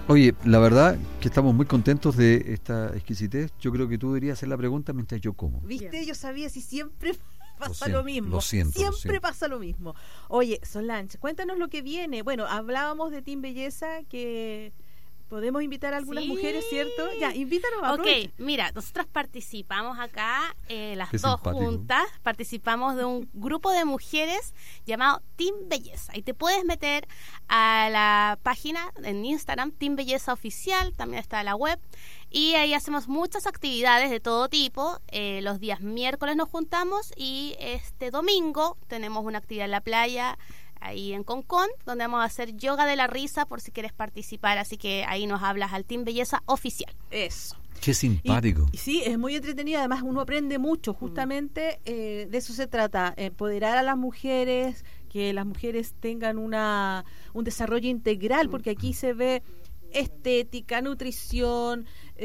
Oye, la verdad que estamos muy contentos de esta exquisitez. Yo creo que tú deberías hacer la pregunta mientras yo como. ¿Viste? Bien. Yo sabía si siempre pasa lo mismo. Lo siento. Pasa lo mismo. Oye, Solange, cuéntanos lo que viene. Bueno, hablábamos de Team Belleza, que podemos invitar a algunas mujeres, ¿cierto? Ya, invítanos a Ok, mira, nosotros participamos acá, las Qué dos simpático. juntas, participamos de un grupo de mujeres llamado Team Belleza. Y te puedes meter a la página en Instagram, Team Belleza Oficial, también está la web. Y ahí hacemos muchas actividades de todo tipo. Los días miércoles nos juntamos y este domingo tenemos una actividad en la playa, ahí en Concón, donde vamos a hacer yoga de la risa por si quieres participar, así que ahí nos hablas al Team Belleza Oficial. Eso. Qué simpático. Y sí, es muy entretenido, además uno aprende mucho, justamente de eso se trata, empoderar a las mujeres, que las mujeres tengan un desarrollo integral, porque aquí se ve estética, nutrición,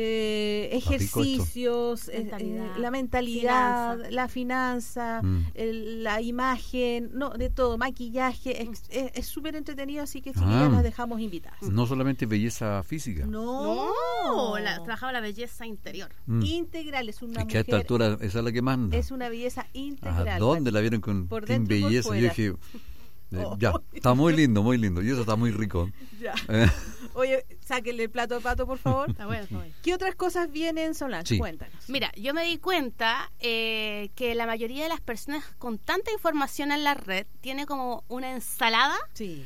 ejercicios, la mentalidad, la finanza, la imagen, no, de todo, maquillaje, es súper entretenido, así que ya las dejamos invitadas. No solamente belleza física. No, Trabajaba la belleza interior. Integral, es una Es que a esta mujer, altura esa es la que manda. es una belleza integral. ¿A dónde la vieron con por Team dentro y por Belleza? Yo fuera. dije, ya, está muy lindo, y eso está muy rico. Ya. Oye, sáquenle el plato de pato, por favor. Está bueno, está bueno. ¿Qué otras cosas vienen, Solange? Sí. Cuéntanos. Mira, yo me di cuenta que la mayoría de las personas con tanta información en la red tiene como una ensalada Sí.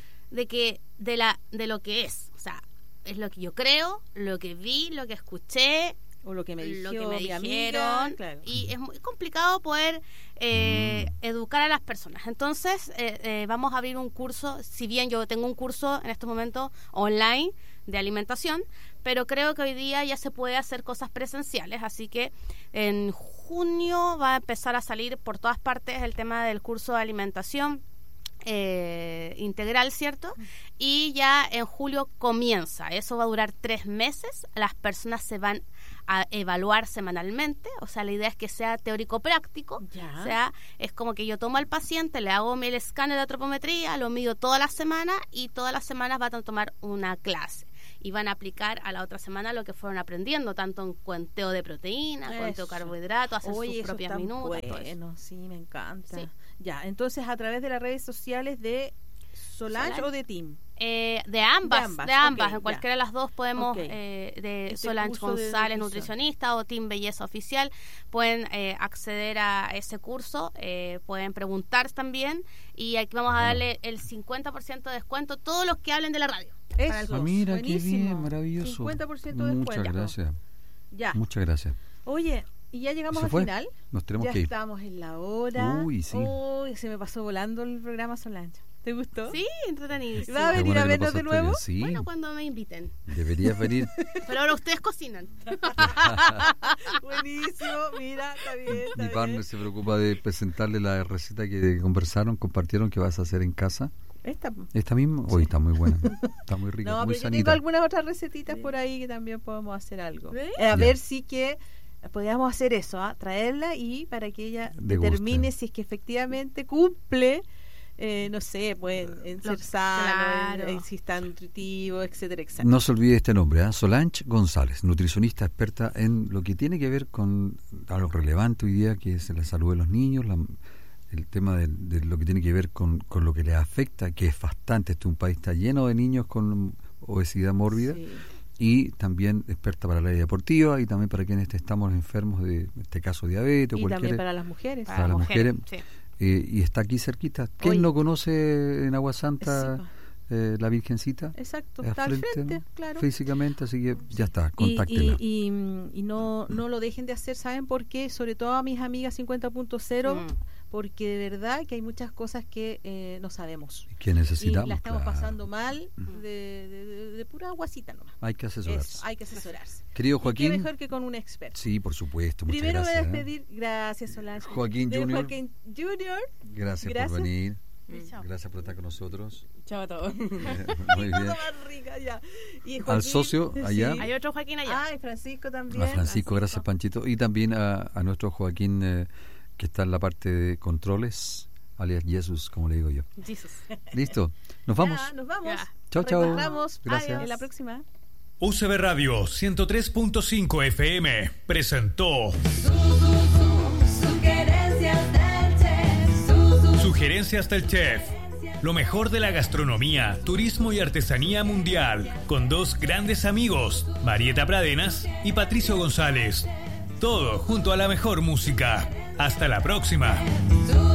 de lo que es. O sea, es lo que yo creo, lo que vi, lo que escuché, O lo que me lo que dijo me mi dijeron, amiga, claro. y es muy complicado poder educar a las personas. Entonces vamos a abrir un curso, si bien yo tengo un curso en estos momentos online de alimentación, pero creo que hoy día ya se puede hacer cosas presenciales, así que en junio va a empezar a salir por todas partes el tema del curso de alimentación integral, ¿cierto? Y ya en julio comienza, eso va a durar 3 meses, las personas se van a evaluar semanalmente, o sea, la idea es que sea teórico-práctico, Ya. o sea, es como que yo tomo al paciente, le hago el escáner de antropometría, lo mido toda la semana y todas las semanas van a tomar una clase y van a aplicar a la otra semana lo que fueron aprendiendo, tanto en cuenteo de proteína, cuenteo de Eso. carbohidratos, hacer Oye, sus eso propias está minutas, todo eso. bueno, sí, me encanta. Sí. Ya, entonces a través de las redes sociales de Solange o de Team. De ambas, ok, en cualquiera de las dos podemos, Ok. de Este Solange curso de González, nutrición. nutricionista, o Team Belleza Oficial, pueden acceder a ese curso, pueden preguntar también, y aquí vamos a darle el 50% de descuento a todos los que hablen de la radio. Eso, Mira, buenísimo. qué bien, maravilloso. 50% de descuento. Muchas gracias. Ya. Muchas gracias. Oye, y ya llegamos ¿Se al fue? final. Nos tenemos Ya que ir. estamos en la hora. Uy, sí. Uy, se me pasó volando el programa, Solange. ¿Te gustó? Sí, entretenidísimo. ¿Va a Qué venir bueno a que lo vernos de pasaste nuevo? bien. Sí, Bueno, cuando me inviten. deberías venir. Pero ahora ustedes cocinan. Buenísimo, mira, está bien. Está Mi bien. partner se preocupa de presentarle la receta que conversaron, compartieron que vas a hacer en casa. ¿Esta misma? Hoy está muy buena. Está muy rica, No, muy pero yo tengo sanita. algunas otras recetitas por ahí que también podemos hacer algo. ¿Sí? A ver si que podríamos hacer eso, traerla y para que ella Deguste. determine si es que efectivamente cumple, no sé, pues en ser sano, claro. si está nutritivo, etcétera, etcétera. No se olvide este nombre, Solange González, nutricionista experta en lo que tiene que ver con algo relevante hoy día, que es la salud de los niños, el tema de lo que tiene que ver con lo que les afecta, que es bastante. Este un país está lleno de niños con obesidad mórbida. Sí. Y también experta para la área deportiva y también para quienes estamos enfermos de, en este caso, diabetes o Y cualquier... también para las mujeres. Para las mujeres. Sí. Y está aquí cerquita. ¿Quién Oye. no conoce en Agua Santa Sí, la Virgencita? Exacto, Al está al frente, ¿no? claro. Físicamente, así que ya está, contáctenla. Y no lo dejen de hacer, ¿saben por qué? Sobre todo a mis amigas 50.0, porque de verdad que hay muchas cosas que no sabemos. Que necesitamos. Y la estamos claro. pasando mal de pura guasita nomás. Hay que asesorarse. Eso, hay que asesorarse. Querido ¿Y Joaquín. qué mejor que con un experto? Sí, por supuesto. Muchas Primero gracias. voy a despedir, gracias Solange. Joaquín De Junior. Joaquín Junior. Gracias Gracias. por venir. Chao. Gracias por estar con nosotros. Chao a todos. Muy bien. Cosa más rica, ya. Y Al Joaquín, socio allá. Hay otro Joaquín allá. Ah, y Francisco también. A Francisco, gracias Panchito. Y también a nuestro Joaquín, que está en la parte de controles, alias Jesús, como le digo yo. Jesus. ¿Listo? ¿Nos vamos? Ya, nos vamos. Ya. Chao, chao. Retornamos. Gracias. En la próxima. UCB Radio 103.5 FM presentó Sugerencias del Chef. Lo mejor de la gastronomía, turismo y artesanía mundial, con dos grandes amigos, Marieta Pradenas y Patricio González. Todo junto a la mejor música. Hasta la próxima.